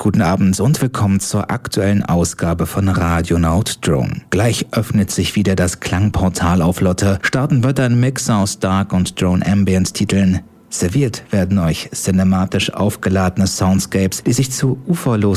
Guten Abend und willkommen zur aktuellen Ausgabe von Radionaut Drone. Gleich öffnet sich wieder das Klangportal auf Lotte. Starten wird ein Mix aus Dark und Drone Ambient Titeln. Serviert werden euch cinematisch aufgeladene Soundscapes, die sich zu uferlosen